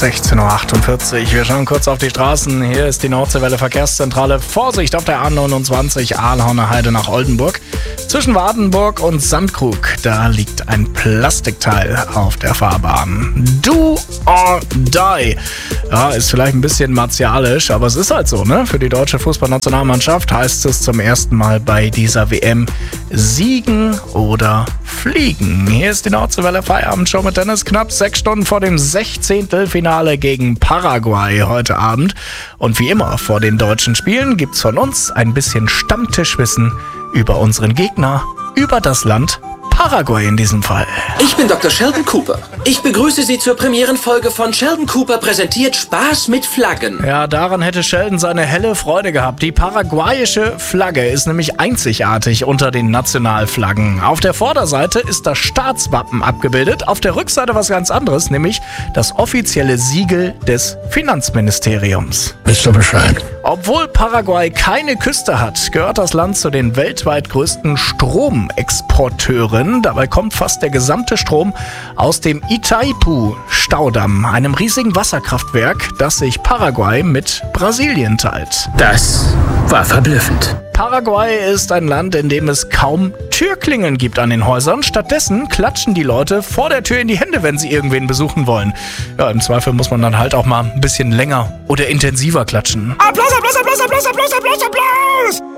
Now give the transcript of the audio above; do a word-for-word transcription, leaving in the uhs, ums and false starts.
sechzehn Uhr achtundvierzig. Wir schauen kurz auf die Straßen. Hier ist die Nordseewelle Verkehrszentrale. Vorsicht auf der A neunundzwanzig Aalhorner Heide nach Oldenburg. Zwischen Wardenburg und Sandkrug, da liegt ein Plastikteil auf der Fahrbahn. Do or die. Ja, ist vielleicht ein bisschen martialisch, aber es ist halt so, ne? Für die deutsche Fußballnationalmannschaft heißt es zum ersten Mal bei dieser W M siegen oder fliegen. Hier ist die Nordseewelle Feierabendshow mit Dennis, knapp sechs Stunden vor dem Sechzehntelfinale gegen Paraguay heute Abend. Und wie immer vor den deutschen Spielen gibt's von uns ein bisschen Stammtischwissen über unseren Gegner, über das Land Paraguay in diesem Fall. Ich bin Doktor Sheldon Cooper. Ich begrüße Sie zur Premierenfolge von Sheldon Cooper präsentiert Spaß mit Flaggen. Ja, daran hätte Sheldon seine helle Freude gehabt. Die paraguayische Flagge ist nämlich einzigartig unter den Nationalflaggen. Auf der Vorderseite ist das Staatswappen abgebildet, auf der Rückseite was ganz anderes, nämlich das offizielle Siegel des Finanzministeriums. Wisst ihr Bescheid? Obwohl Paraguay keine Küste hat, gehört das Land zu den weltweit größten Stromexporteuren. Dabei kommt fast der gesamte Strom aus dem Itaipu-Staudamm, einem riesigen Wasserkraftwerk, das sich Paraguay mit Brasilien teilt. Das war verblüffend. Paraguay ist ein Land, in dem es kaum Türklingeln gibt an den Häusern. Stattdessen klatschen die Leute vor der Tür in die Hände, wenn sie irgendwen besuchen wollen. Ja, im Zweifel muss man dann halt auch mal ein bisschen länger oder intensiver klatschen. Applaus, Applaus, Applaus, Applaus, Applaus, Applaus, Applaus!